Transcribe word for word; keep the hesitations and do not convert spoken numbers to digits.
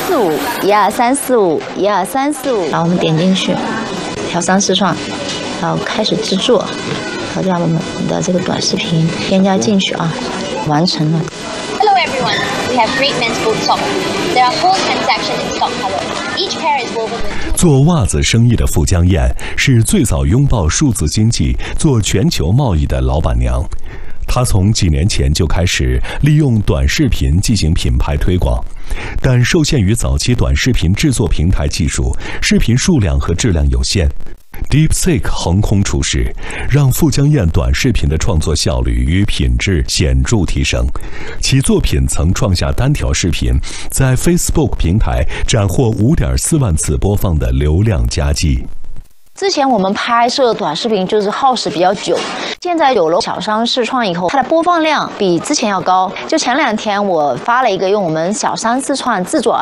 四五，一二三四五，一二三四五。 好，我们点进去，调三视窗，然后开始制作，好，将我们的这个短视频添加进去啊，完成了。 Hello everyone, we have great men's boot socks. There are four transactions in stock color. Each pair is woven with. 做袜子生意的傅江燕是最早拥抱数字经济、做全球贸易的老板娘。她从几年前就开始利用短视频进行品牌推广，但受限于早期短视频制作平台技术，视频数量和质量有限。DeepSeek 横空出世，让傅江燕短视频的创作效率与品质显著提升。其作品曾创下单条视频在 Facebook 平台斩获 五点四万次播放的流量佳绩。 之前我们拍摄短视频就是耗时比较久，现在有了小商视创以后，它的播放量比之前要高。就前两天我发了一个用我们小商视创制作